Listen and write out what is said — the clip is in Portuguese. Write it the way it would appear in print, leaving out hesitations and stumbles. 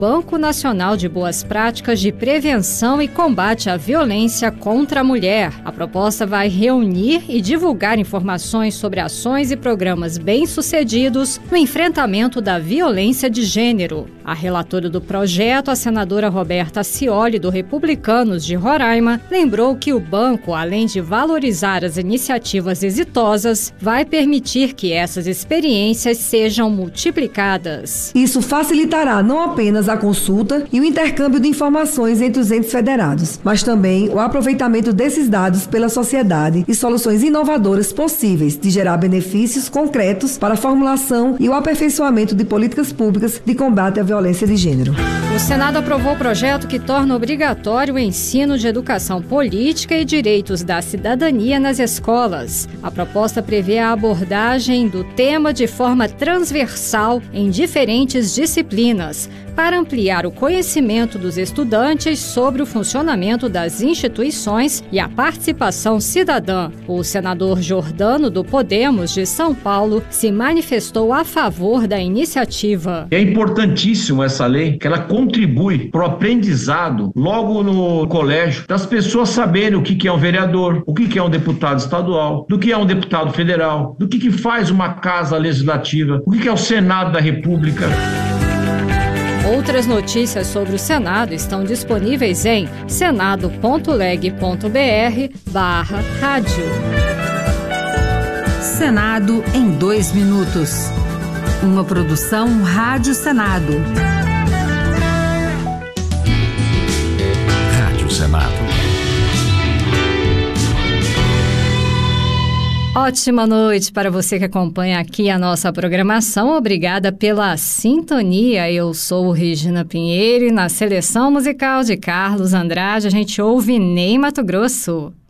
Banco Nacional de Boas Práticas de Prevenção e Combate à Violência contra a Mulher. A proposta vai reunir e divulgar informações sobre ações e programas bem-sucedidos no enfrentamento da violência de gênero. A relatora do projeto, a senadora Roberta Cioli, do Republicanos de Roraima, lembrou que o banco, além de valorizar as iniciativas exitosas, vai permitir que essas experiências sejam multiplicadas. Isso facilitará não apenas a consulta e o intercâmbio de informações entre os entes federados, mas também o aproveitamento desses dados pela sociedade e soluções inovadoras possíveis de gerar benefícios concretos para a formulação e o aperfeiçoamento de políticas públicas de combate à violência de gênero. O Senado aprovou o projeto que torna obrigatório o ensino de educação política e direitos da cidadania nas escolas. A proposta prevê a abordagem do tema de forma transversal em diferentes disciplinas, para ampliar o conhecimento dos estudantes sobre o funcionamento das instituições e a participação cidadã. O senador Jordano, do Podemos de São Paulo, se manifestou a favor da iniciativa. É importantíssimo essa lei, que ela contribui para o aprendizado logo no colégio, das pessoas saberem o que é um vereador, o que é um deputado estadual, do que é um deputado federal, do que faz uma casa legislativa, o que é o Senado da República. Outras notícias sobre o Senado estão disponíveis em senado.leg.br/rádio. Senado em 2 minutos. Uma produção Rádio Senado. Rádio Senado. Ótima noite para você que acompanha aqui a nossa programação. Obrigada pela sintonia. Eu sou Regina Pinheiro e na seleção musical de Carlos Andrade a gente ouve Ney Matogrosso.